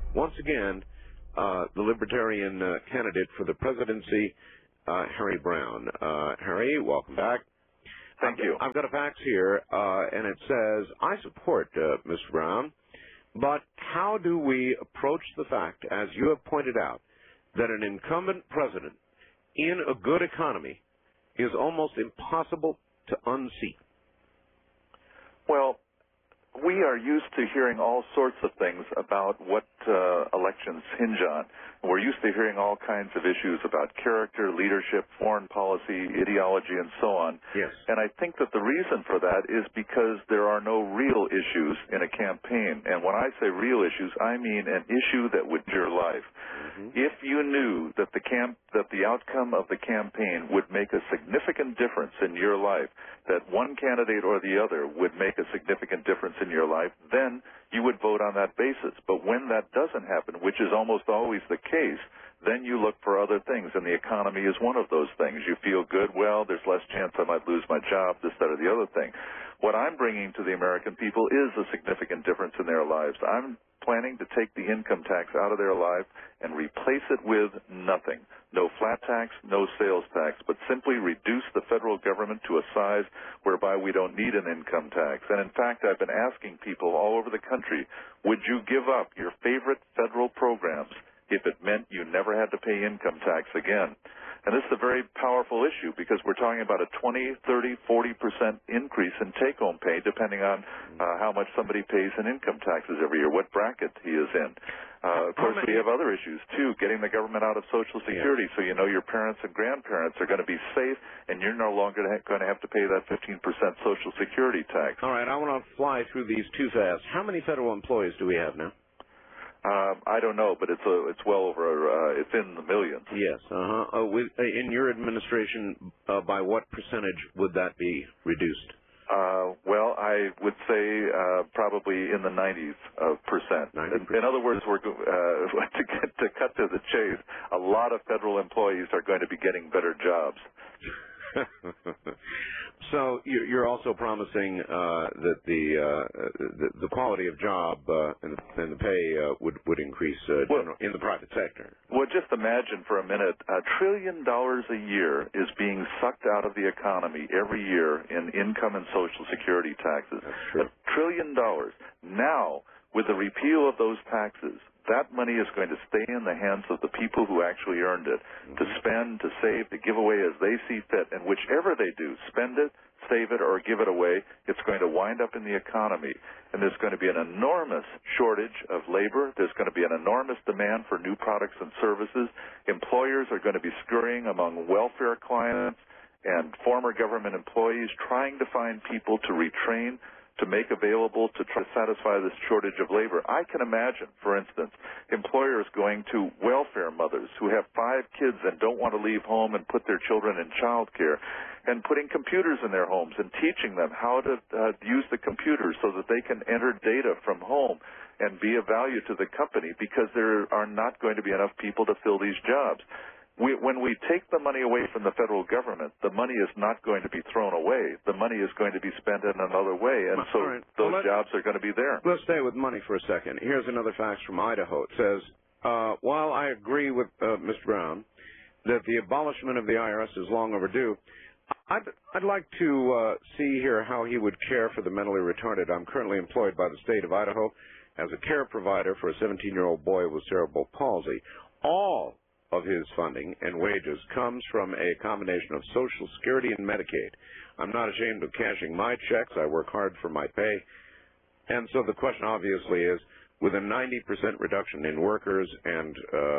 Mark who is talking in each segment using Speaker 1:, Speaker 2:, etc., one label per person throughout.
Speaker 1: once again, the Libertarian candidate for the presidency, Harry Browne. Harry, welcome back.
Speaker 2: Thank you.
Speaker 1: I've got a fax here, and it says, I support Mr. Browne, but how do we approach the fact, as you have pointed out, that an incumbent president in a good economy is almost impossible to unseat?
Speaker 2: Well, we are used to hearing all sorts of things about what elections hinge on. We're used to hearing all kinds of issues about character, leadership, foreign policy, ideology, and so on.
Speaker 1: Yes.
Speaker 2: And I think that the reason for that is because there are no real issues in a campaign. And when I say real issues, I mean an issue that would change your life. If you knew that the outcome of the campaign would make a significant difference in your life, that one candidate or the other would make a significant difference in your life, then you would vote on that basis. But when that doesn't happen, which is almost always the case, then you look for other things, and the economy is one of those things. You feel good, well, there's less chance I might lose my job, this, that, or the other thing. What I'm bringing to the American people is a significant difference in their lives. I'm planning to take the income tax out of their life and replace it with nothing. No flat tax, no sales tax, but simply reduce the federal government to a size whereby we don't need an income tax. And in fact, I've been asking people all over the country, would you give up your favorite federal programs if it meant you never had to pay income tax again? And this is a very powerful issue because we're talking about a 20, 30, 40% increase in take-home pay depending on how much somebody pays in income taxes every year, what bracket he is in. Of course, we have other issues, too, getting the government out of Social Security so you know your parents and grandparents are going to be safe and you're no longer going to have to pay that 15% Social Security tax.
Speaker 1: All right, I want to fly through these too fast. How many federal employees do we have now?
Speaker 2: I don't know, but it's well over, it's in the millions.
Speaker 1: Yes. In your administration, by what percentage would that be reduced?
Speaker 2: Well, I would say probably in the 90%.
Speaker 1: 90%.
Speaker 2: In other words, to cut to the chase, a lot of federal employees are going to be getting better jobs.
Speaker 1: So you're also promising that the quality of job and the pay would increase in the private sector.
Speaker 2: Well, just imagine for a minute, $1 trillion a year is being sucked out of the economy every year in income and Social Security taxes.
Speaker 1: That's true.
Speaker 2: $1 trillion. Now, with the repeal of those taxes, that money is going to stay in the hands of the people who actually earned it, to spend, to save, to give away as they see fit. And whichever they do, spend it, save it, or give it away, it's going to wind up in the economy. And there's going to be an enormous shortage of labor. There's going to be an enormous demand for new products and services. Employers are going to be scurrying among welfare clients and former government employees trying to find people to retrain, to make available to try to satisfy this shortage of labor. I can imagine, for instance, employers going to welfare mothers who have 5 kids and don't want to leave home and put their children in child care, and putting computers in their homes and teaching them how to use the computers so that they can enter data from home and be of value to the company, because there are not going to be enough people to fill these jobs. When we take the money away from the federal government, the money is not going to be thrown away. The money is going to be spent in another way, and so those jobs are going to be there.
Speaker 1: Let's stay with money for a second. Here's another fax from Idaho. It says, while I agree with Mr. Browne that the abolishment of the IRS is long overdue, I'd like to see here how he would care for the mentally retarded. I'm currently employed by the state of Idaho as a care provider for a 17-year-old boy with cerebral palsy. All of his funding and wages comes from a combination of Social Security and Medicaid. I'm not ashamed of cashing my checks. I work hard for my pay. And so the question obviously is, with a 90% reduction in workers and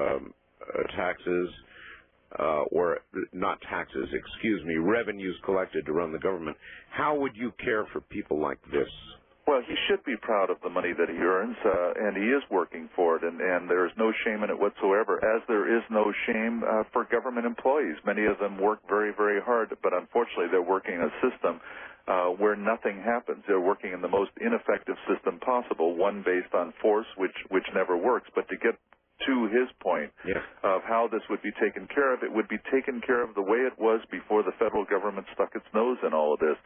Speaker 1: taxes, or not taxes, excuse me, revenues collected to run the government, how would you care for people like this?
Speaker 2: Well, he should be proud of the money that he earns, and he is working for it, and there is no shame in it whatsoever, as there is no shame for government employees. Many of them work very, very hard, but unfortunately they're working in a system where nothing happens. They're working in the most ineffective system possible, one based on force, which never works. But to get to his point of how this would be taken care of, it would be taken care of the way it was before the federal government stuck its nose in all of this.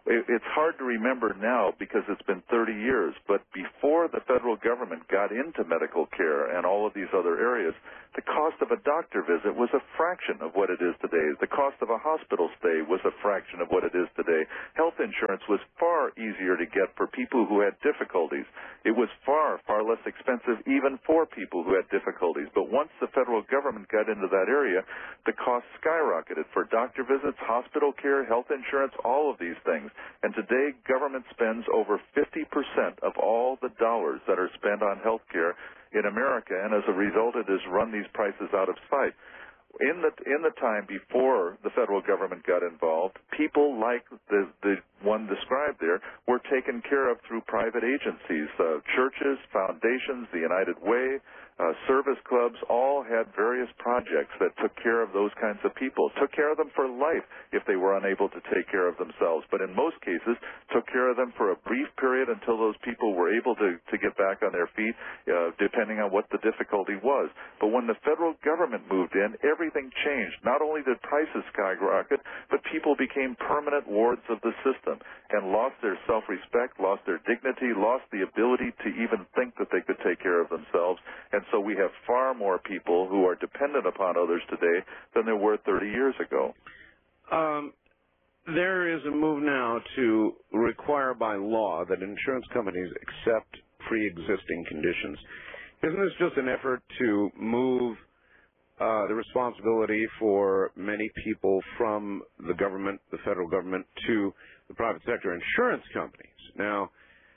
Speaker 2: It's hard to remember now because it's been 30 years, but before the federal government got into medical care and all of these other areas, the cost of a doctor visit was a fraction of what it is today. The cost of a hospital stay was a fraction of what it is today. Health insurance was far easier to get for people who had difficulties. It was far, far less expensive even for people who had difficulties. But once the federal government got into that area, the cost skyrocketed for doctor visits, hospital care, health insurance, all of these things. And today, government spends over 50% of all the dollars that are spent on health care in America, and as a result, it has run these prices out of sight. In the time before the federal government got involved, people like the one described there were taken care of through private agencies, churches, foundations, the United Way, service clubs, all had various projects that took care of those kinds of people, took care of them for life if they were unable to take care of themselves, but in most cases took care of them for a brief period until those people were able to get back on their feet, depending on what the difficulty was. But when the federal government moved in, everything changed. Not only did prices skyrocket, but people became permanent wards of the system and lost their self-respect, lost their dignity, lost the ability to even think that they could take care of themselves. And so we have far more people who are dependent upon others today than there were 30 years ago.
Speaker 1: There is a move now to require by law that insurance companies accept pre-existing conditions. Isn't this just an effort to move the responsibility for many people from the government, the federal government, to the private sector insurance companies? Now,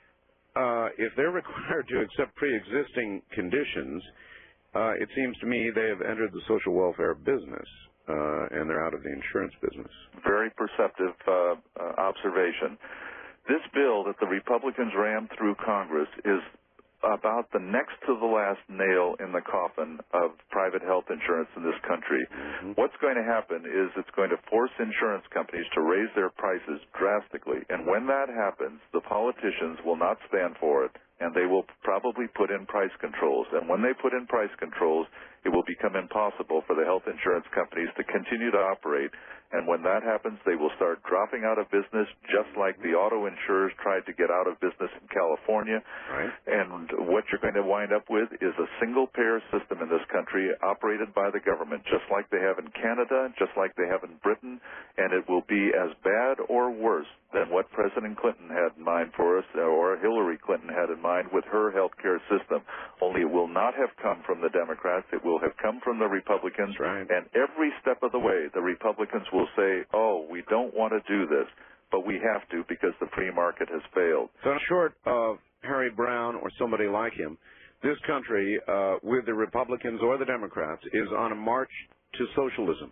Speaker 1: if they're required to accept pre-existing conditions, it seems to me they have entered the social welfare business, and they're out of the insurance business.
Speaker 2: Very perceptive observation. This bill that the Republicans rammed through Congress is about the next to the last nail in the coffin of private health insurance in this country.
Speaker 1: Mm-hmm.
Speaker 2: What's going to happen is it's going to force insurance companies to raise their prices drastically. And when that happens, the politicians will not stand for it, and they will probably put in price controls. And when they put in price controls, it will become impossible for the health insurance companies to continue to operate. And when that happens, they will start dropping out of business, just like the auto insurers tried to get out of business in California.
Speaker 1: Right.
Speaker 2: And what you're going to wind up with is a single-payer system in this country operated by the government, just like they have in Canada, just like they have in Britain, and it will be as bad or worse than what President Clinton had in mind for us, or Hillary Clinton had in mind with her health care system. Only it will not have come from the Democrats. It will have come from the Republicans.
Speaker 1: That's right.
Speaker 2: And every step of the way, the Republicans will say, oh, we don't want to do this, but we have to because the free market has failed.
Speaker 1: So short of Harry Brown or somebody like him, this country, with the Republicans or the Democrats, is on a march to socialism.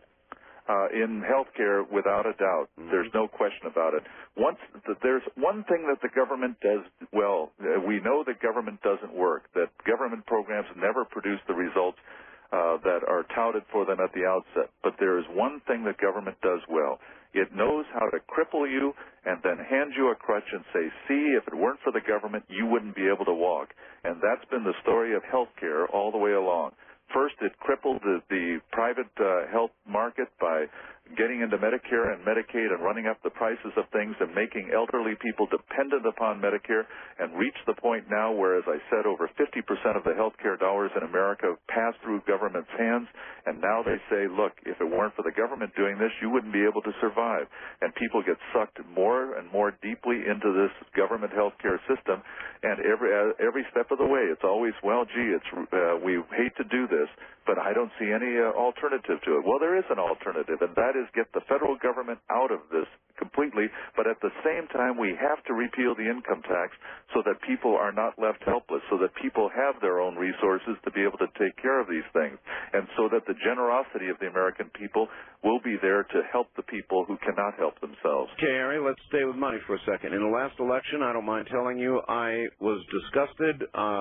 Speaker 2: In healthcare, without a doubt.
Speaker 1: Mm-hmm.
Speaker 2: There's no question about it. There's one thing that the government does well. We know that government doesn't work, that government programs never produce the results that are touted for them at the outset. But there is one thing that government does well. It knows how to cripple you and then hand you a crutch and say, see, if it weren't for the government, you wouldn't be able to walk. And that's been the story of healthcare all the way along. First, it crippled the private health market by getting into Medicare and Medicaid and running up the prices of things and making elderly people dependent upon Medicare, and reached the point now where, as I said, over 50% of the health care dollars in America pass through government's hands, and now they say, look, if it weren't for the government doing this, you wouldn't be able to survive. And people get sucked more and more deeply into this government health care system, and every step of the way, it's always, well, gee, we hate to do this, but I don't see any alternative to it. Well, there is an alternative, and that is get the federal government out of this completely, but at the same time, we have to repeal the income tax so that people are not left helpless, so that people have their own resources to be able to take care of these things, and so that the generosity of the American people will be there to help the people who cannot help themselves.
Speaker 1: Okay, Harry, let's stay with money for a second. In the last election, I don't mind telling you, I was disgusted,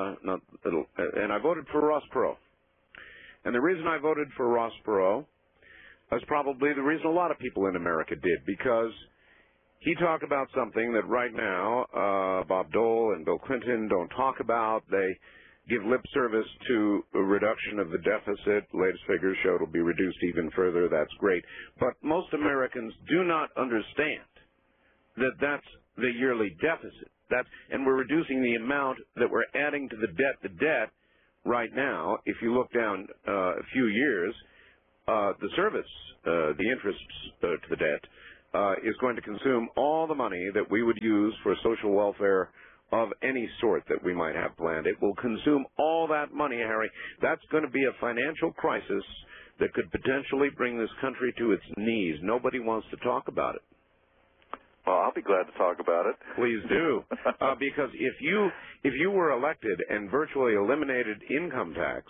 Speaker 1: and I voted for Ross Perot. And the reason I voted for Ross Perot is probably the reason a lot of people in America did, because he talked about something that right now Bob Dole and Bill Clinton don't talk about. They give lip service to a reduction of the deficit. Latest figures show it'll be reduced even further. That's great. But most Americans do not understand that that's the yearly deficit. And we're reducing the amount that we're adding to the debt. The debt right now, if you look down a few years, the service, the interest to the debt, is going to consume all the money that we would use for social welfare of any sort that we might have planned. It will consume all that money, Harry. That's going to be a financial crisis that could potentially bring this country to its knees. Nobody wants to talk about it.
Speaker 2: Well, I'll be glad to talk about it.
Speaker 1: Please do, because if you were elected and virtually eliminated income tax,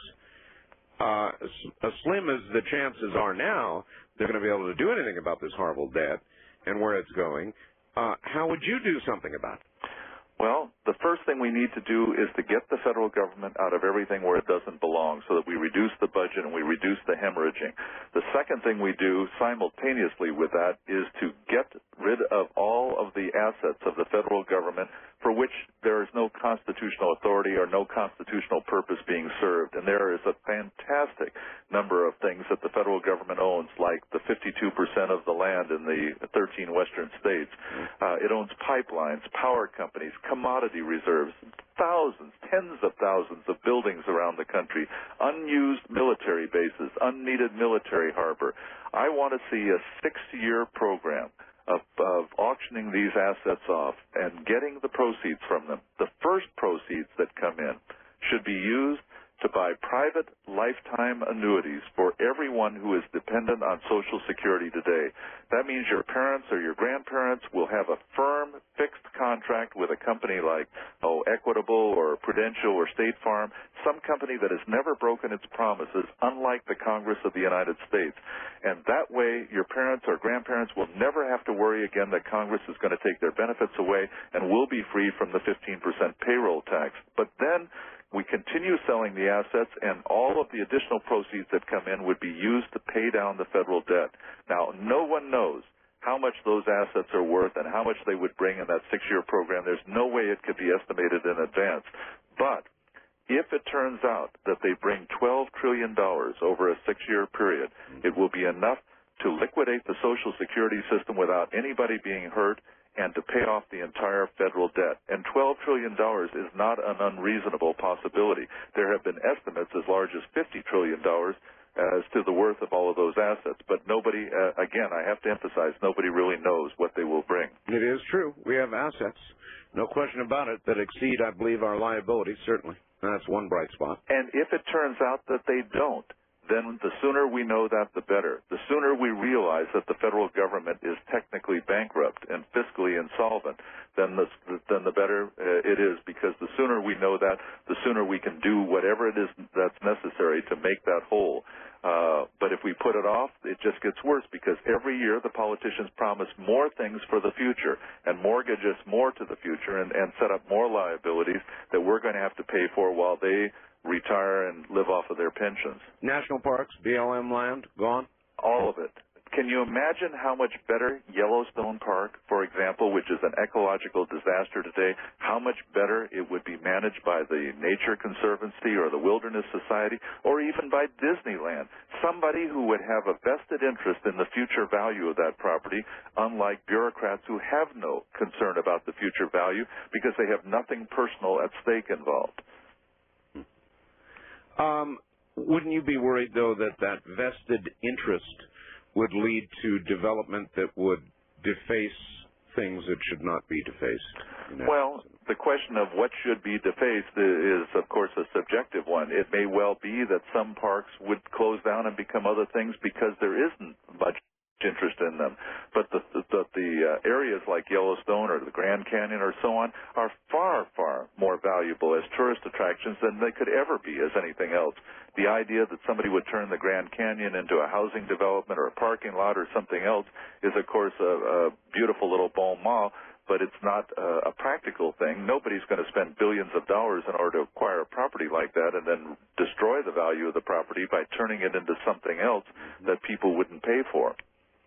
Speaker 1: as slim as the chances are now, they're going to be able to do anything about this horrible debt and where it's going. How would you do something about it?
Speaker 2: Well, the first thing we need to do is to get the federal government out of everything where it doesn't belong so that we reduce the budget and we reduce the hemorrhaging. The second thing we do simultaneously with that is to get rid of all of the assets of the federal government for which there is no constitutional authority or no constitutional purpose being served. And there is a fantastic number of things that the federal government owns, like the 52% of the land in the 13 western states. It owns pipelines, power companies, commodity reserves, thousands, tens of thousands of buildings around the country, unused military bases, unneeded military harbor. I want to see a 6-year program of auctioning these assets off and getting the proceeds from them. The first proceeds that come in should be used to buy private lifetime annuities for everyone who is dependent on Social Security today. That means your parents or your grandparents will have a firm, fixed contract with a company like Equitable or Prudential or State Farm, some company that has never broken its promises, unlike the Congress of the United States. And that way, your parents or grandparents will never have to worry again that Congress is going to take their benefits away and will be free from the 15% payroll tax. But then we continue selling the assets, and all of the additional proceeds that come in would be used to pay down the federal debt. Now, no one knows how much those assets are worth and how much they would bring in that 6-year program. There's no way it could be estimated in advance. But if it turns out that they bring $12 trillion over a 6-year period, it will be enough to liquidate the Social Security system without anybody being hurt and to pay off the entire federal debt. And $12 trillion is not an unreasonable possibility. There have been estimates as large as $50 trillion as to the worth of all of those assets. But nobody, again, I have to emphasize, nobody really knows what they will bring.
Speaker 1: It is true. We have assets, no question about it, that exceed, I believe, our liabilities, certainly. That's one bright spot.
Speaker 2: And if it turns out that they don't, then the sooner we know that, the better. The sooner we realize that the federal government is technically bankrupt and fiscally insolvent, then the better it is, because the sooner we know that, the sooner we can do whatever it is that's necessary to make that whole. But if we put it off, it just gets worse, because every year the politicians promise more things for the future and mortgage us more to the future and set up more liabilities that we're going to have to pay for while they retire and live off of their pensions.
Speaker 1: National parks, BLM land, gone?
Speaker 2: All of it. Can you imagine how much better Yellowstone Park, for example, which is an ecological disaster today, how much better it would be managed by the Nature Conservancy or the Wilderness Society or even by Disneyland? Somebody who would have a vested interest in the future value of that property, unlike bureaucrats who have no concern about the future value because they have nothing personal at stake involved.
Speaker 1: Wouldn't you be worried, though, that that vested interest would lead to development that would deface things that should not be defaced?
Speaker 2: Well, the question of what should be defaced is, of course, a subjective one. It may well be that some parks would close down and become other things because there isn't much interest in them. But the areas like Yellowstone or the Grand Canyon or so on are far, far more valuable as tourist attractions than they could ever be as anything else. The idea that somebody would turn the Grand Canyon into a housing development or a parking lot or something else is, of course, a beautiful little bon mot, but it's not a practical thing. Nobody's going to spend billions of dollars in order to acquire a property like that and then destroy the value of the property by turning it into something else that people wouldn't pay for.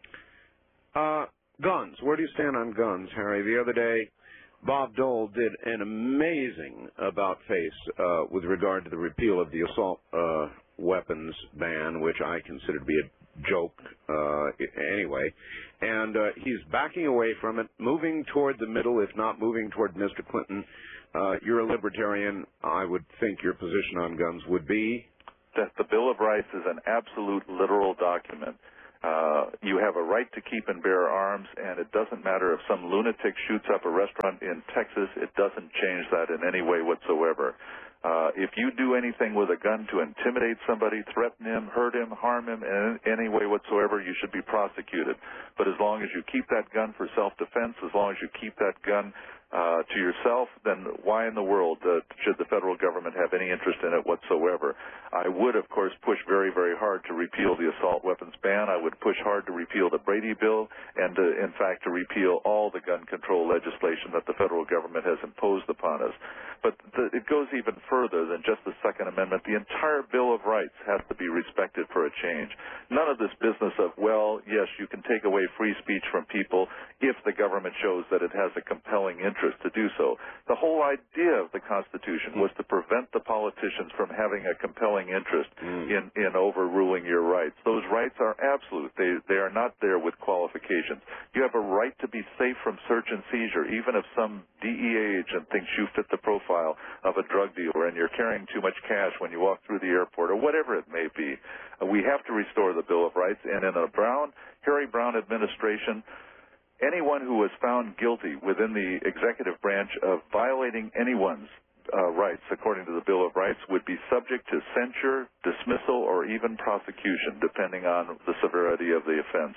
Speaker 1: Guns. Where do you stand on guns, Harry? The other day, Bob Dole did an amazing about-face with regard to the repeal of the assault weapons ban, which I consider to be a joke anyway, and he's backing away from it, moving toward the middle, if not moving toward Mr. Clinton. You're a libertarian. I would think your position on guns would be?
Speaker 2: That the Bill of Rights is an absolute literal document. You have a right to keep and bear arms, and it doesn't matter if some lunatic shoots up a restaurant in Texas. It doesn't change that in any way whatsoever. If you do anything with a gun to intimidate somebody, threaten him, hurt him, harm him in any way whatsoever, you should be prosecuted. But as long as you keep that gun for self-defense, as long as you keep that gun to yourself, then why in the world should the federal government have any interest in it whatsoever? I would, of course, push very, very hard to repeal the assault weapons ban. I would push hard to repeal the Brady bill and, in fact, to repeal all the gun control legislation that the federal government has imposed upon us. But it goes even further than just the Second Amendment. The entire Bill of Rights has to be respected for a change. None of this business of, well, yes, you can take away free speech from people if the government shows that it has a compelling interest to do so. The whole idea of the Constitution was to prevent the politicians from having a compelling interest in overruling your rights. Those rights are absolute. They are not there with qualifications. You have a right to be safe from search and seizure, even if some DEA agent thinks you fit the profile of a drug dealer and you're carrying too much cash when you walk through the airport or whatever it may be. We have to restore the Bill of Rights, and in a Harry Brown administration, anyone who was found guilty within the executive branch of violating anyone's rights according to the Bill of Rights would be subject to censure, dismissal, or even prosecution, depending on the severity of the offense.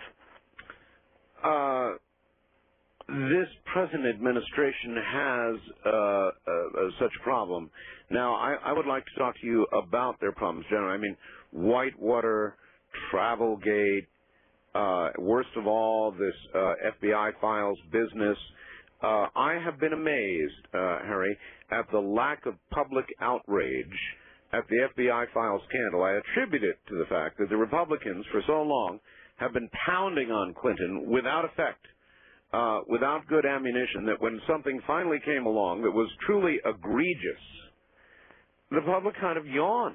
Speaker 1: This present administration has such a problem. Now, I would like to talk to you about their problems generally. I mean, Whitewater, Travelgate, worst of all, this FBI files business. I have been amazed, Harry, at the lack of public outrage at the FBI files scandal. I attribute it to the fact that the Republicans, for so long, have been pounding on Clinton without effect. Without good ammunition, that when something finally came along that was truly egregious, the public kind of yawned.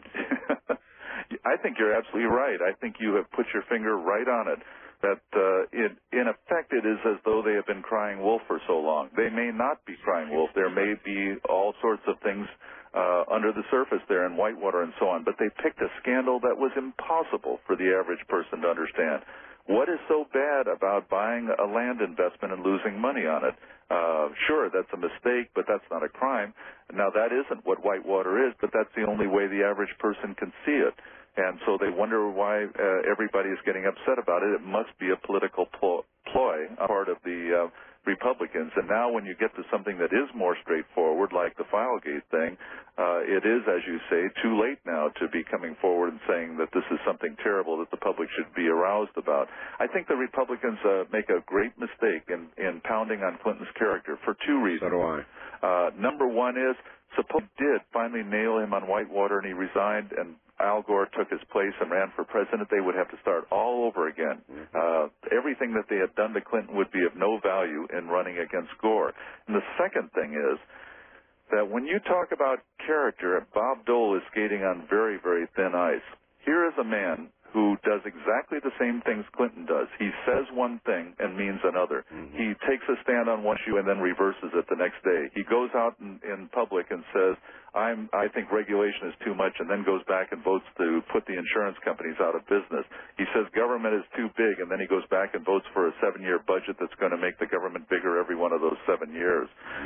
Speaker 2: I think you're absolutely right. I think you have put your finger right on it. That in effect it is as though they have been crying wolf for so long. They may not be crying wolf. There may be all sorts of things under the surface there in Whitewater and so on, but they picked a scandal that was impossible for the average person to understand. What is so bad about buying a land investment and losing money on it? Sure, that's a mistake, but that's not a crime. Now, that isn't what Whitewater is, but that's the only way the average person can see it. And so they wonder why everybody is getting upset about it. It must be a political ploy on part of the Republicans. And now when you get to something that is more straightforward, like the Filegate thing, it is, as you say, too late now to be coming forward and saying that this is something terrible that the public should be aroused about. I think the Republicans make a great mistake in pounding on Clinton's character for two reasons.
Speaker 1: So do I.
Speaker 2: Number one is, suppose he did finally nail him on Whitewater and he resigned and Al Gore took his place and ran for president, they would have to start all over again. Everything that they had done to Clinton would be of no value in running against Gore. And the second thing is that when you talk about character, Bob Dole is skating on very, very thin ice. Here is a man who does exactly the same things Clinton does. He says one thing and means another. He takes a stand on one issue and then reverses it the next day. He goes out in public and says, I think regulation is too much, and then goes back and votes to put the insurance companies out of business. He says government is too big, and then he goes back and votes for a 7-year budget that's going to make the government bigger every one of those 7 years.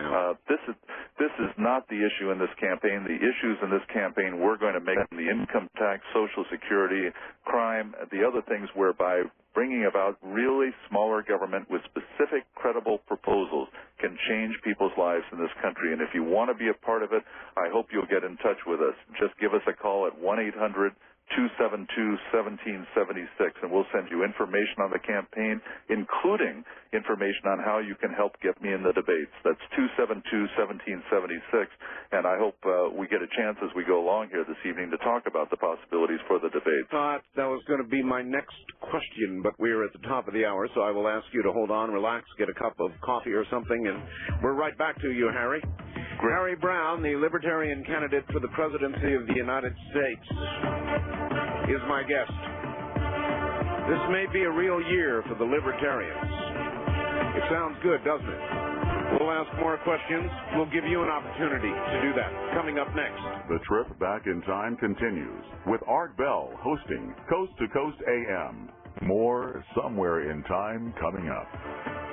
Speaker 2: This is not the issue in this campaign. The issues in this campaign we're going to make the income tax, Social Security, crime, the other things whereby bringing about really smaller government with specific, credible proposals can change people's lives in this country. And if you want to be a part of it, I hope you'll get in touch with us. Just give us a call at 1-800-272-1776, and we'll send you information on the campaign, including information on how you can help get me in the debates. That's 272-1776, and I hope we get a chance as we go along here this evening to talk about the possibilities for the debate.
Speaker 1: That was going to be my next question, but we're at the top of the hour, so I will ask you to hold on, relax, get a cup of coffee or something, and we're right back to you, Harry. Harry Browne, the Libertarian candidate for the presidency of the United States, is my guest. This may be a real year for the Libertarians. It sounds good, doesn't it? We'll ask more questions. We'll give you an opportunity to do that. Coming up next.
Speaker 3: The trip back in time continues with Art Bell hosting Coast to Coast AM. More Somewhere in Time coming up.